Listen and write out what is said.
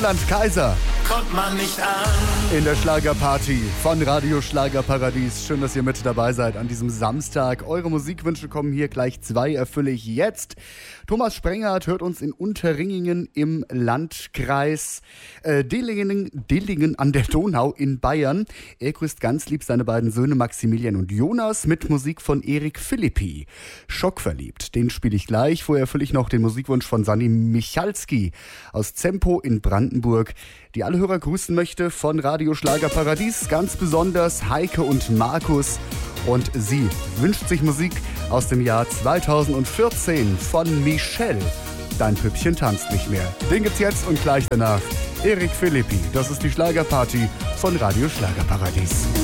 Roland Kaiser. Kommt man nicht an. In der Schlagerparty von Radio Schlagerparadies. Schön, dass ihr mit dabei seid an diesem Samstag. Eure Musikwünsche kommen hier gleich 2, erfülle ich jetzt. Thomas Sprengert hört uns in Unterringingen im Landkreis Dillingen an der Donau in Bayern. Er grüßt ganz lieb seine beiden Söhne Maximilian und Jonas mit Musik von Erik Philippi. Schockverliebt, den spiele ich gleich. Vorher erfülle ich noch den Musikwunsch von Sanni Michalski aus Zempo in Brandenburg, die alle Hörer grüßen möchte von Radio Schlagerparadies. Ganz besonders Heike und Markus. Und sie wünscht sich Musik aus dem Jahr 2014 von Michelle. Dein Püppchen tanzt nicht mehr. Den gibt's jetzt und gleich danach Erik Philippi. Das ist die Schlagerparty von Radio Schlagerparadies.